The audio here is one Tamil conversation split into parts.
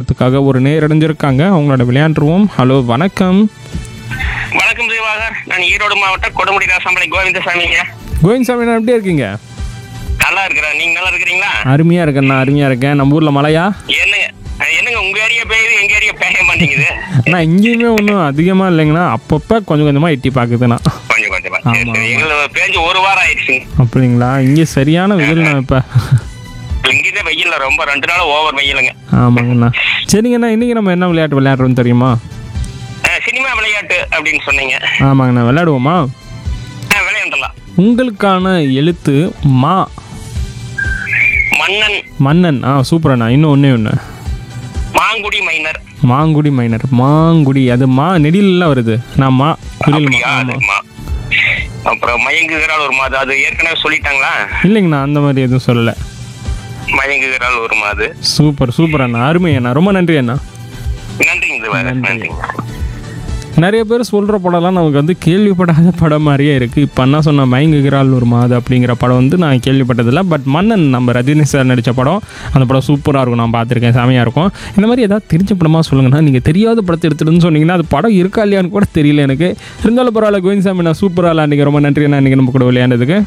விளையாடுறதுக்காக ஒரு நேரடைஞ்சிருக்காங்க. அவங்களோட விளையாண்டுருவோம். ஹலோ, வணக்கம். வணக்கம் தேவாகர். நான் ஈரோடு மாவட்டம் கொடுமுடி ராசாமலை கோவிந்தசாமிங்க. கோவிந்தசாமி, நான் எப்படி இருக்கீங்க? நல்லா இருக்கிறேன். நீங்க நல்லா இருக்கிறீங்களா? அருமையாக இருக்கேன், அருமையாக இருக்கேன். நம்ம ஊரில் மழையா? என்னங்க உங்க ஏரியா பெய்யுது, எங்க ஏரியா பெய்ய மாட்டேங்குது. நான் இங்கேயுமே ஒன்றும் அதிகமாக இல்லைங்கண்ணா, அப்பப்போ கொஞ்சம் கொஞ்சமாக எட்டி பார்க்குதுண்ணா. கொஞ்சம் கொஞ்சமா எங்களுக்கு பேஞ்சு ஒரு வாரம் ஆயிடுச்சு. அப்படிங்களா? இங்கே சரியான வெயில்ண்ணா இப்போ. இங்கேதான் வெயில் ரொம்ப 2 நாள் ஓவர் வெயிலுங்க. ஆமாங்கண்ணா. சரிங்கண்ணா, இன்னைக்கு நம்ம என்ன விளையாட்டு விளையாடுறோம் தெரியுமா? சினிமா விளையாட்டு அப்படின்னு சொன்னீங்க. ஆமாங்கண்ணா, விளையாடுவோமா? விளையாண்டலாம். உங்களுக்கான எழுத்து மா. மன்னன். மன்னன். சூப்பரண்ணா. இன்னும் ஒன்று. மாங்குடி மைனர். மாங்குடி மைனர். மாங்குடி அது மா நெடிலாம் வருது. நான் மா குடில். அப்புறம் மயங்குகிறாள் ஒரு மாது, அது ஏற்கனவே சொல்லிட்டாங்களா? இல்லைங்கண்ணா, அந்த மாதிரி எதுவும் சொல்லலை. மயங்குகிறாள் ஒரு மாது. சூப்பர் அண்ணா, அருமை அண்ணா, ரொம்ப நன்றி அண்ணா. நன்றி. நிறைய பேர் சொல்கிற படம்லாம் நமக்கு கேள்விப்படாத படம் மாதிரியே இருக்குது. இப்போ என்ன சொன்ன மயங்குகிறாள் ஒரு மாது அப்படிங்கிற படம் நான் கேள்விப்பட்டதில்லை. பட் மன்னன் நம்ம ரஜினி சார் நடித்த படம். அந்த படம் சூப்பராக இருக்கும், நான் பார்த்துருக்கேன், செமையாக இருக்கும். இந்த மாதிரி ஏதாவது தெரிஞ்ச படமாக சொல்லுங்கண்ணா. நீங்கள் தெரியாத படத்தை எடுத்துகிட்டுன்னு சொன்னீங்கன்னா அது படம் இருக்கா இல்லையான்னு கூட தெரியல எனக்கு. இருந்தாலும் பரவாயில்ல கோவிந்தசாமி, நான் சூப்பராக விளையாண்டிங்க. ரொம்ப நன்றி அண்ணா, இன்றைக்கி நம்ம கூட விளையாண்டதுக்கு.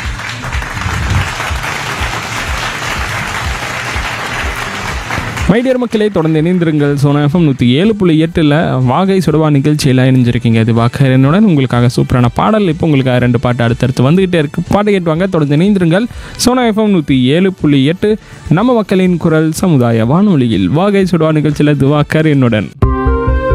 மைடியர் மக்களே, தொடர்ந்து இணைந்திருங்கள். சோனா FM 107.8 வாகை சுடவா நிகழ்ச்சியில் இணைஞ்சிருக்கீங்க. இது வாக்கரனுடன் உங்களுக்காக சூப்பரான பாடல். இப்போ உங்களுக்காக 2 பாட்டு அடுத்தடுத்து வந்துகிட்டே இருக்கு. பாட்டு கேட்டுவாங்க, தொடர்ந்து இணைந்திருங்கள். சோனா FM 107.8 நம்ம மக்களின் குரல் சமுதாய வானொலியில் வாகை சுடவா நிகழ்ச்சியில் இது வாக்கரனுடன்.